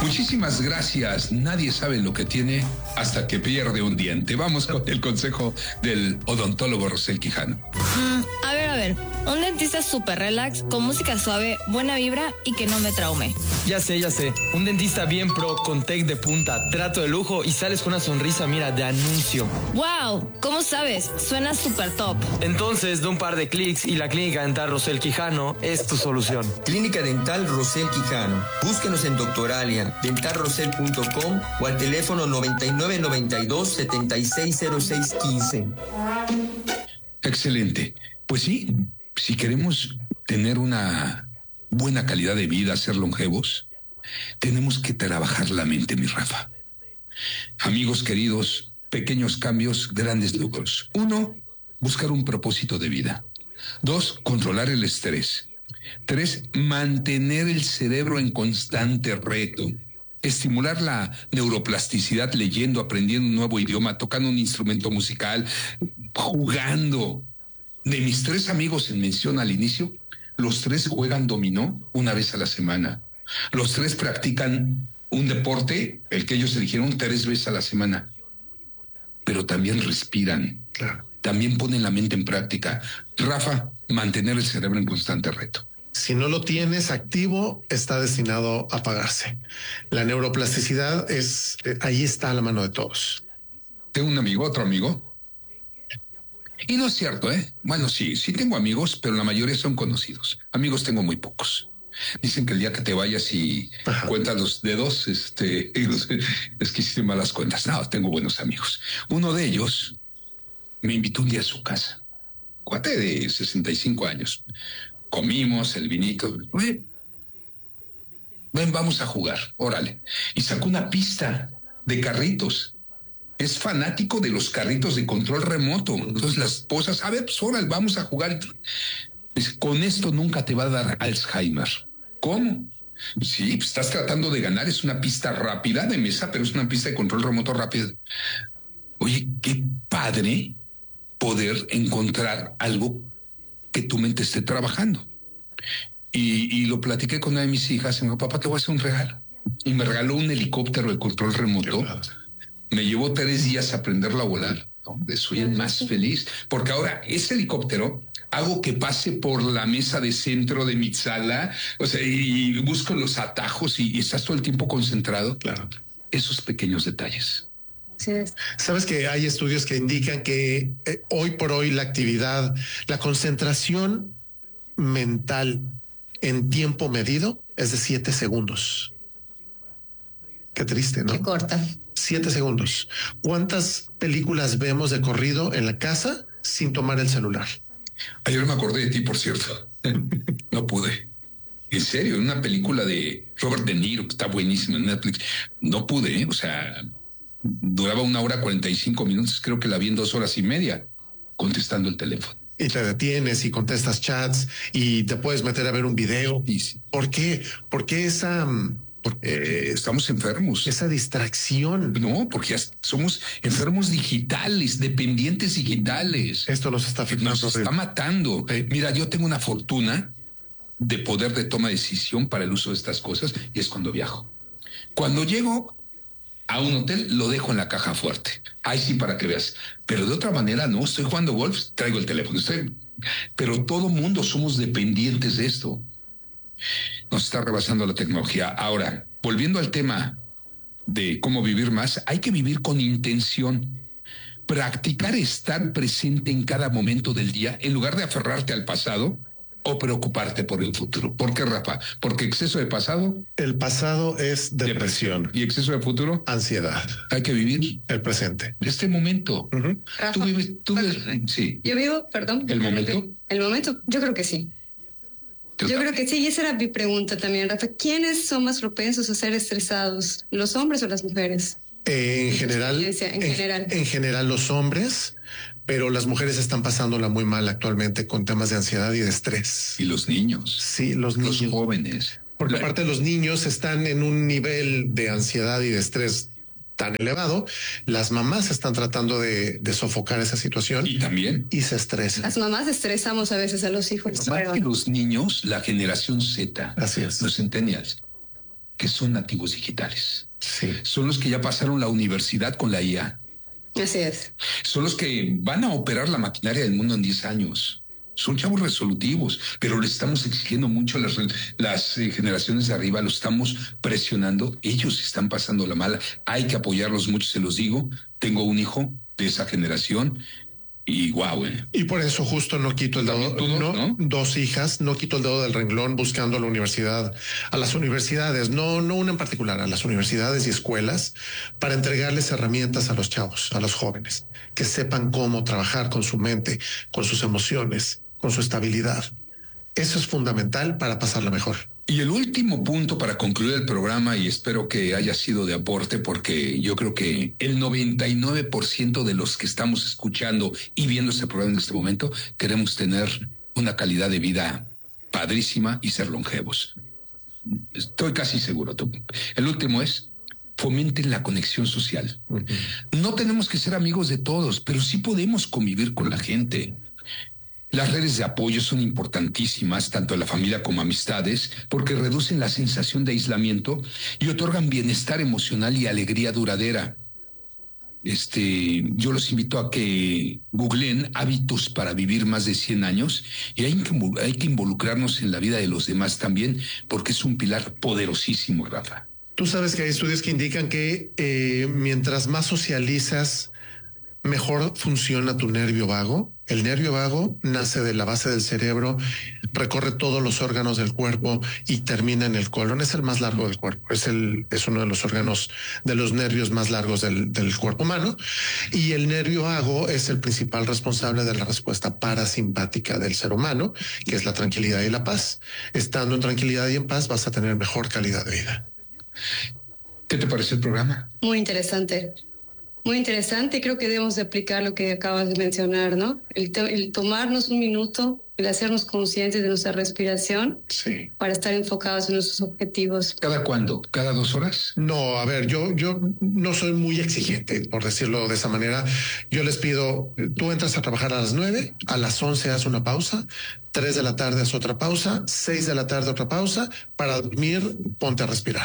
Muchísimas gracias. Nadie sabe lo que tiene hasta que pierde un diente. Vamos con el consejo del odontólogo Rosel Quijano. A ver. Un dentista súper relax, con música suave, buena vibra y que no me traume. Ya sé. Un dentista bien pro, con tech de punta, trato de lujo y sales con una sonrisa, mira, de anuncio. ¡Wow! ¿Cómo sabes? Suena súper top. Entonces, da un par de clics y la Clínica Dental Rosel Quijano es tu solución. Clínica Dental Rosel Quijano. Búsquenos en Doctoralia, dentalrosel.com o al teléfono 9992-760615. Excelente. Pues sí, si queremos tener una buena calidad de vida, ser longevos, tenemos que trabajar la mente, mi Rafa. Amigos queridos, pequeños cambios, grandes logros. 1, buscar un propósito de vida. 2, controlar el estrés. 3, mantener el cerebro en constante reto. Estimular la neuroplasticidad leyendo, aprendiendo un nuevo idioma, tocando un instrumento musical, jugando. De mis 3 amigos en mención al inicio, los 3 juegan dominó una vez a la semana. Los 3 practican un deporte, el que ellos eligieron, 3 veces a la semana. Pero también respiran. Claro. También ponen la mente en práctica. Rafa, mantener el cerebro en constante reto. Si no lo tienes activo, está destinado a apagarse. La neuroplasticidad ahí está a la mano de todos. Tengo un amigo, otro amigo. Y no es cierto, ¿eh? Bueno, sí tengo amigos, pero la mayoría son conocidos. Amigos tengo muy pocos. Dicen que el día que te vayas y cuentas los dedos, es que hiciste malas cuentas. No, tengo buenos amigos. Uno de ellos me invitó un día a su casa. Cuate de 65 años. Comimos el vinito. Ven, vamos a jugar, órale. Y sacó una pista de carritos. Es fanático de los carritos de control remoto. Entonces las esposas, pues órale, vamos a jugar. Con esto nunca te va a dar Alzheimer. ¿Cómo? Sí, pues estás tratando de ganar. Es una pista rápida de mesa, pero es una pista de control remoto rápida. Oye, qué padre poder encontrar algo que tu mente esté trabajando. Y lo platiqué con una de mis hijas y me dijo, papá, te voy a hacer un regalo. Y me regaló un helicóptero de control remoto. Me llevó 3 días a aprenderlo a volar. ¿No? Soy el más feliz. Porque ahora ese helicóptero hago que pase por la mesa de centro de mi sala, o sea, y busco los atajos y estás todo el tiempo concentrado. Claro. Esos pequeños detalles. Sí. Sabes que hay estudios que indican que hoy por hoy la actividad, la concentración mental en tiempo medido es de 7 segundos. Qué triste, ¿no? Qué corta. 7 segundos. ¿Cuántas películas vemos de corrido en la casa sin tomar el celular? Ayer me acordé de ti, por cierto. No pude. En serio, una película de Robert De Niro, que está buenísima en Netflix. No pude, o sea, duraba 1 hora 45 minutos. Creo que la vi en 2 horas y media contestando el teléfono. Y te detienes y contestas chats y te puedes meter a ver un video. Sí. ¿Por qué? ¿Por qué esa... estamos enfermos. Esa distracción? No, porque somos enfermos digitales, dependientes digitales. Esto nos está afectando. Nos está matando. Mira, yo tengo una fortuna de poder de toma de decisión para el uso de estas cosas y es cuando viajo. Cuando llego a un hotel, lo dejo en la caja fuerte. Ahí sí, para que veas. Pero de otra manera, no. Estoy jugando golf, traigo el teléfono. Pero todo mundo somos dependientes de esto. Nos está rebasando la tecnología. Ahora, volviendo al tema de cómo vivir más, hay que vivir con intención. Practicar estar presente en cada momento del día en lugar de aferrarte al pasado o preocuparte por el futuro. ¿Por qué, Rafa? Porque exceso de pasado... El pasado es depresión. ¿Y exceso de futuro? Ansiedad. Hay que vivir el presente. Este momento. Rafa, Tú vives... Sí. Yo vivo, perdón. ¿El momento? El momento, yo creo que sí. Yo creo que sí, y esa era mi pregunta también, Rafa. ¿Quiénes son más propensos a ser estresados, los hombres o las mujeres? En general, en general los hombres, pero las mujeres están pasándola muy mal actualmente con temas de ansiedad y de estrés. Y los niños. Sí, los niños. Los jóvenes. Porque aparte los niños están en un nivel de ansiedad y de estrés tan elevado, las mamás están tratando de sofocar esa situación. Y también. Y se estresan. Las mamás estresamos a veces a los hijos. Más que los niños, la generación Z. Así es. Los centennials. que son nativos digitales. Sí. Son los que ya pasaron la universidad con la IA. Así es. Son los que van a operar la maquinaria del mundo en 10 años. Son chavos resolutivos, pero le estamos exigiendo mucho a las generaciones de arriba, lo estamos presionando. Ellos están pasando la mala. Hay que apoyarlos mucho, se los digo. Tengo un hijo de esa generación y guau. Y por eso justo no quito el dedo, ¿no? 2 hijas, no quito el dedo del renglón buscando a la universidad, a las universidades, no una en particular, a las universidades y escuelas, para entregarles herramientas a los chavos, a los jóvenes, que sepan cómo trabajar con su mente, con sus emociones, con su estabilidad. Eso es fundamental para pasarla mejor. Y el último punto para concluir el programa, y espero que haya sido de aporte, porque yo creo que el 99% de los que estamos escuchando y viendo este programa en este momento queremos tener una calidad de vida padrísima y ser longevos. Estoy casi seguro. El último es: fomenten la conexión social. No tenemos que ser amigos de todos, pero sí podemos convivir con la gente. Las redes de apoyo son importantísimas, tanto en la familia como amistades, porque reducen la sensación de aislamiento y otorgan bienestar emocional y alegría duradera. Yo los invito a que googleen hábitos para vivir más de 100 años y hay que involucrarnos en la vida de los demás también, porque es un pilar poderosísimo, Rafa. Tú sabes que hay estudios que indican que mientras más socializas, mejor funciona tu nervio vago. El nervio vago nace de la base del cerebro, recorre todos los órganos del cuerpo y termina en el colon. Es el más largo del cuerpo. Es uno de los órganos, de los nervios más largos del cuerpo humano. Y el nervio vago es el principal responsable de la respuesta parasimpática del ser humano, que es la tranquilidad y la paz. Estando en tranquilidad y en paz vas a tener mejor calidad de vida. ¿Qué te parece el programa? Muy interesante. Muy interesante. Creo que debemos de aplicar lo que acabas de mencionar, ¿no? El tomarnos un minuto, el hacernos conscientes de nuestra respiración, sí, para estar enfocados en nuestros objetivos. ¿Cada cuándo? ¿Cada 2 horas? No, a ver, yo no soy muy exigente, por decirlo de esa manera. Yo les pido, tú entras a trabajar a las 9, a las 11 haz una pausa, 3 de la tarde haz otra pausa, 6 de la tarde otra pausa, para dormir ponte a respirar.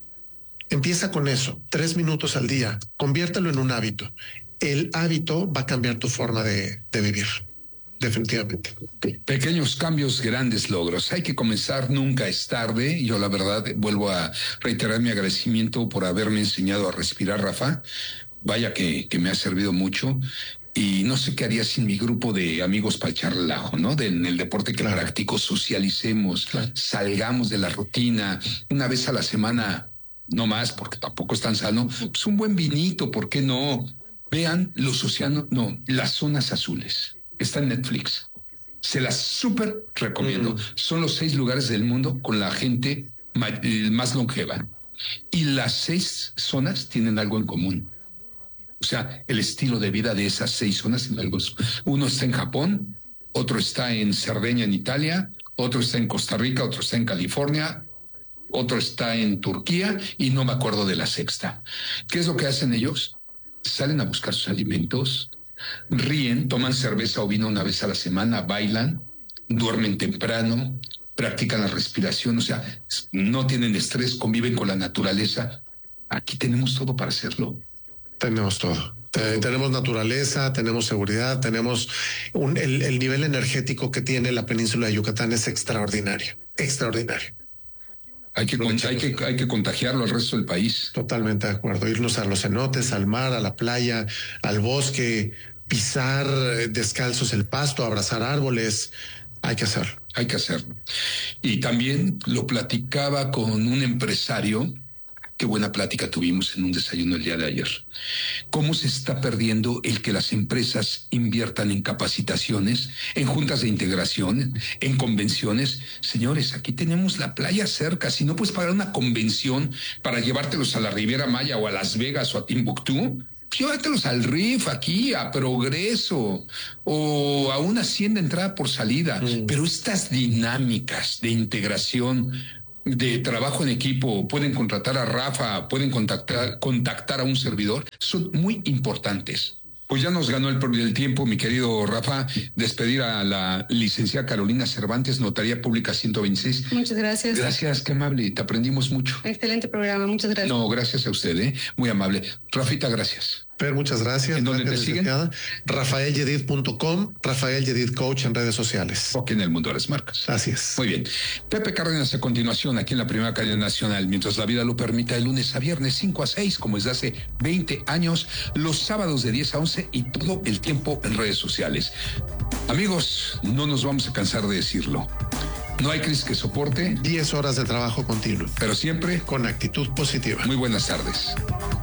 Empieza con eso, 3 minutos al día, conviértelo en un hábito. El hábito va a cambiar tu forma de vivir, definitivamente. Pequeños cambios, grandes logros. Hay que comenzar, nunca es tarde. Yo la verdad vuelvo a reiterar mi agradecimiento por haberme enseñado a respirar, Rafa. Vaya que me ha servido mucho. Y no sé qué haría sin mi grupo de amigos para echar relajo, ¿no? En el deporte que practico, socialicemos, salgamos de la rutina, una vez a la semana. No más, porque tampoco es tan sano. Pues un buen vinito, ¿por qué no? Vean los océanos, las zonas azules. Está en Netflix. Se las súper recomiendo. Son los 6 lugares del mundo con la gente más longeva. Y las 6 zonas tienen algo en común. O sea, el estilo de vida de esas 6 zonas tiene algo. Uno está en Japón, otro está en Cerdeña, en Italia, otro está en Costa Rica, otro está en California, otro está en Turquía y no me acuerdo de la sexta. ¿Qué es lo que hacen ellos? Salen a buscar sus alimentos, ríen, toman cerveza o vino una vez a la semana, bailan, duermen temprano, practican la respiración, o sea, no tienen estrés, conviven con la naturaleza. Aquí tenemos todo para hacerlo. Tenemos todo. Tenemos naturaleza, tenemos seguridad, tenemos el nivel energético que tiene la península de Yucatán es extraordinario, extraordinario. Hay que contagiarlo al resto del país. Totalmente de acuerdo. Irnos a los cenotes, al mar, a la playa, al bosque, pisar descalzos el pasto, abrazar árboles. Hay que hacerlo. Hay que hacerlo. Y también lo platicaba con un empresario. Qué buena plática tuvimos en un desayuno el día de ayer. ¿Cómo se está perdiendo el que las empresas inviertan en capacitaciones, en juntas de integración, en convenciones? Señores, aquí tenemos la playa cerca. Si no puedes pagar una convención para llevártelos a la Riviera Maya o a Las Vegas o a Timbuktu, llévatelos al RIF aquí, a Progreso o a una hacienda entrada por salida. Pero estas dinámicas de integración, de trabajo en equipo, pueden contratar a Rafa, pueden contactar a un servidor, son muy importantes. Pues ya nos ganó el tiempo, mi querido Rafa. Despedir a la licenciada Carolina Cervantes, Notaría Pública 126. Muchas gracias. Gracias, qué amable. Te aprendimos mucho. Excelente programa, muchas gracias. No, gracias a usted, muy amable. Rafita, gracias. Per, muchas gracias. ¿En dónde te siguen? RafaelYedid.com, Rafael Yedid Coach en redes sociales. O aquí en el mundo de las marcas. Así es. Muy bien. Pepe Cárdenas a continuación, aquí en la primera cadena nacional, mientras la vida lo permita, de lunes a viernes, 5 a 6, como desde hace 20 años, los sábados de 10 a 11 y todo el tiempo en redes sociales. Amigos, no nos vamos a cansar de decirlo. No hay crisis que soporte 10 horas de trabajo continuo, pero siempre con actitud positiva. Muy buenas tardes.